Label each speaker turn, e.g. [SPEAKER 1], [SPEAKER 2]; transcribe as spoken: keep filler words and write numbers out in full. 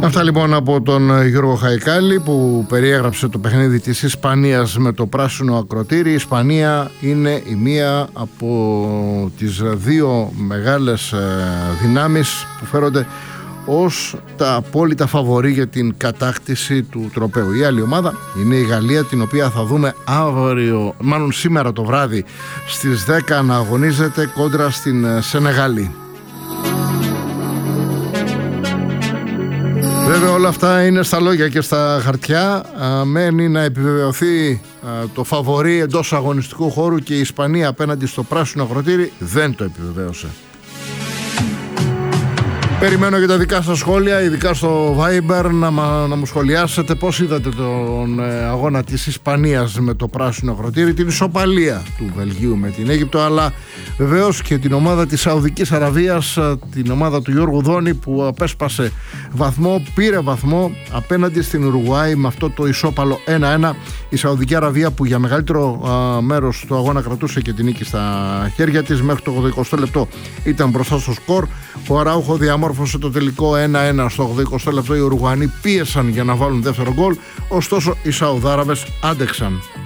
[SPEAKER 1] Αυτά λοιπόν από τον Γιώργο Χαϊκάλη, που περιέγραψε το παιχνίδι της Ισπανίας με το πράσινο ακροτήρι. Η Ισπανία είναι η μία από τις δύο μεγάλες δυνάμεις που φέρονται ως τα απόλυτα φαβορί για την κατάκτηση του τροπαίου. Η άλλη ομάδα είναι η Γαλλία, την οποία θα δούμε αύριο, μάλλον σήμερα το βράδυ στις δέκα, να αγωνίζεται κόντρα στην Σενεγάλη. Βέβαια όλα αυτά είναι στα λόγια και στα χαρτιά. Α, μένει να επιβεβαιωθεί α, το φαβορί εντός αγωνιστικού χώρου, και η Ισπανία απέναντι στο πράσινο ακροτήρι δεν το επιβεβαίωσε. Περιμένω και τα δικά σας σχόλια, ειδικά στο Viber, να, να μου σχολιάσετε πώς είδατε τον ε, αγώνα της Ισπανίας με το πράσινο ακροτήρι, την ισοπαλία του Βελγίου με την Αίγυπτο, αλλά βεβαίως και την ομάδα της Σαουδικής Αραβίας, την ομάδα του Γιώργου Δόνη, που απέσπασε βαθμό, πήρε βαθμό απέναντι στην Ουρουγουάη με αυτό το ισόπαλο ένα ένα. Η Σαουδική Αραβία, που για μεγαλύτερο α, μέρος του αγώνα κρατούσε και την νίκη στα χέρια της, μέχρι το ογδοηκοστό λεπτό ήταν μπροστά στο σκορ. Ο Αράουχο διαμόρφωσε το τελικό ένα ένα. Στο ογδοηκοστό λεπτό οι Ουρουγουανοί πίεσαν για να βάλουν δεύτερο γκολ, ωστόσο οι Σαουδάραβες άντεξαν.